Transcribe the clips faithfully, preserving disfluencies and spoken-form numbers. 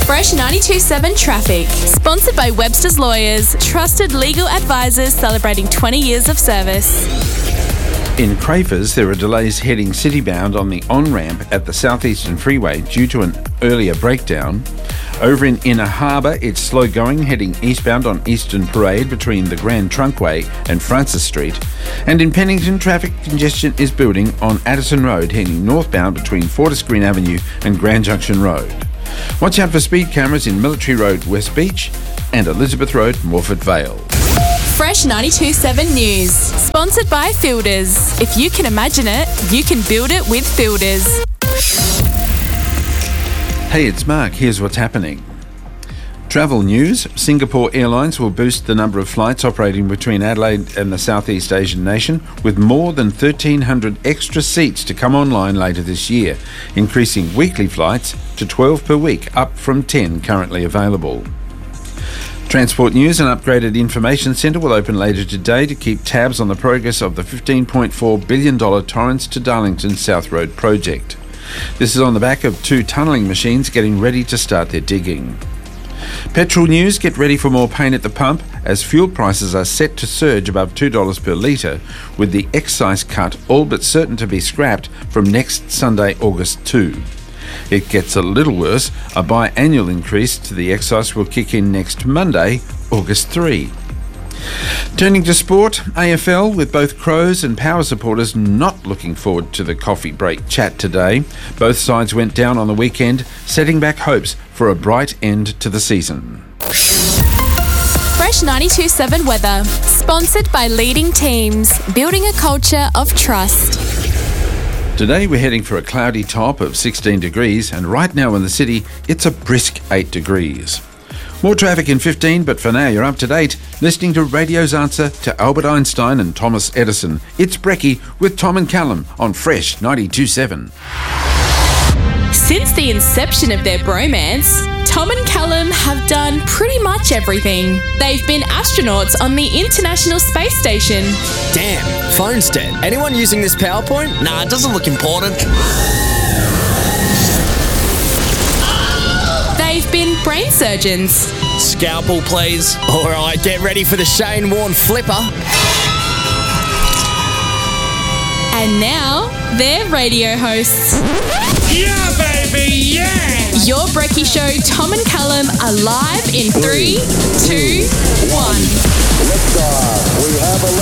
Fresh ninety-two point seven Traffic. Sponsored by Webster's Lawyers, trusted legal advisors celebrating twenty years of service. In Crafers, there are delays heading citybound on the on-ramp at the Southeastern Freeway due to an earlier breakdown. Over in Inner Harbour, it's slow going heading eastbound on Eastern Parade between the Grand Trunkway and Francis Street. And in Pennington, traffic congestion is building on Addison Road heading northbound between Fortis Green Avenue and Grand Junction Road. Watch out for speed cameras in Military Road, West Beach and Elizabeth Road, Morford Vale. Fresh ninety-two point seven News. Sponsored by Fielders. If you can imagine it, you can build it with Fielders. Hey, it's Mark. Here's what's happening. Travel news. Singapore Airlines will boost the number of flights operating between Adelaide and the Southeast Asian nation with more than thirteen hundred extra seats to come online later this year, increasing weekly flights to twelve per week, up from ten currently available. Transport News, an upgraded information centre will open later today to keep tabs on the progress of the fifteen point four billion dollars Torrens to Darlington South Road project. This is on the back of two tunnelling machines getting ready to start their digging. Petrol News, get ready for more pain at the pump as fuel prices are set to surge above two dollars per litre, with the excise cut all but certain to be scrapped from next Sunday, August second. It gets a little worse. A biannual increase to the excise will kick in next Monday, August third. Turning to sport, A F L, with both Crows and Power supporters not looking forward to the coffee break chat today. Both sides went down on the weekend, setting back hopes for a bright end to the season. Fresh ninety-two point seven Weather. Sponsored by Leading Teams, building a culture of trust. Today we're heading for a cloudy top of sixteen degrees, and right now in the city it's a brisk eight degrees. More traffic in fifteen, but for now you're up to date, listening to radio's answer to Albert Einstein and Thomas Edison. It's Brecky with Tom and Callum on Fresh ninety-two point seven. Since the inception of their bromance, Tom and Callum have done pretty much everything. They've been astronauts on the International Space Station. Damn, phone's dead. Anyone using this PowerPoint? Nah, it doesn't look important. They've been brain surgeons. Scalpel, please. All right, get ready for the Shane Warne flipper. And now, they're radio hosts. Yeah, baby, yeah! Your Brekkie Show, Tom and Callum, are live in three, two, one. Liftoff. We have a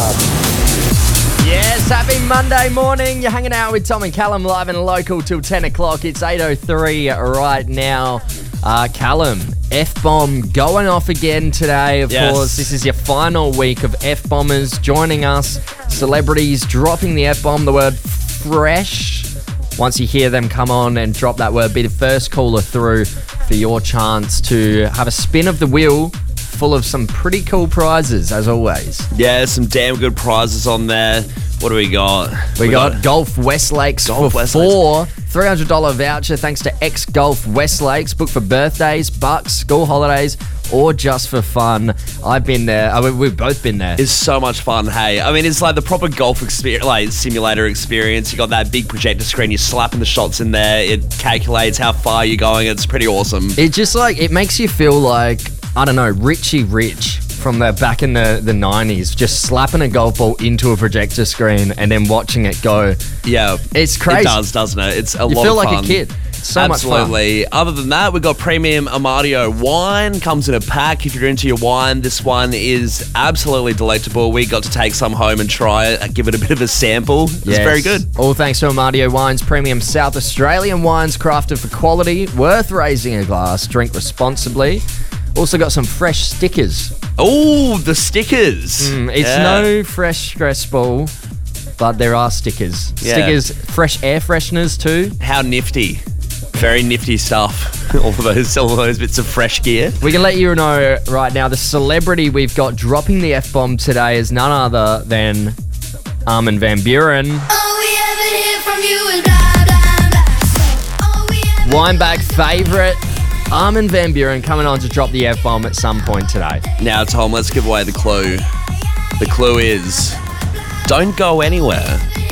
liftoff. Yes, happy Monday morning. You're hanging out with Tom and Callum live and local till ten o'clock. It's eight oh three right now. Uh, Callum, F-Bomb going off again today, of yes. course. This is your final week of F-Bombers joining us. Celebrities dropping the F-Bomb, the word fresh. Once you hear them come on and drop that word, be the first caller through for your chance to have a spin of the wheel full of some pretty cool prizes, as always. Yeah, some damn good prizes on there. What do we got? We, we got, got Golf Westlakes Golf for Westlakes. four. three hundred dollars voucher thanks to X Golf Westlakes. Book for birthdays, bucks, school holidays, or just for fun. I've been there. I mean, we've both been there. It's so much fun, hey. I mean, it's like the proper golf experience, like simulator experience. You got that big projector screen, you're slapping the shots in there. It calculates how far you're going. It's pretty awesome. It just like, it makes you feel like, I don't know, Richie Rich from the back in the, the nineties, just slapping a golf ball into a projector screen and then watching it go. Yeah. It's crazy. It does, doesn't it? It's a you lot feel of like fun. a kid. It's so Absolutely. much fun. Other than that, we've got premium Amadio wine. Comes in a pack. If you're into your wine, this one is absolutely delectable. We got to take some home and try it, give it a bit of a sample. It's Yes. very good. All thanks to Amadio Wines, premium South Australian wines crafted for quality, worth raising a glass, drink responsibly. Also got some fresh stickers. Oh, the stickers. Mm, it's Yeah. no fresh stress ball, but there are stickers. Yeah. Stickers, fresh air fresheners too. How nifty. Very nifty stuff. all of those, all of those bits of fresh gear. We can let you know right now, the celebrity we've got dropping the F-bomb today is none other than Armin van Buuren. All we ever hear from you is blah, blah, blah. All we ever Winebag favourite, Armin van Buuren coming on to drop the F-bomb at some point today. Now, Tom, let's give away the clue. The clue is, don't go anywhere.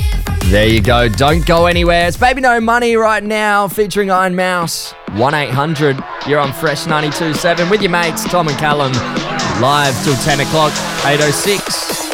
There you go. Don't go anywhere. It's Baby No Money right now featuring Iron Mouse. one eight hundred. You're on Fresh ninety-two point seven with your mates, Tom and Callum. Live till ten o'clock, eight oh six.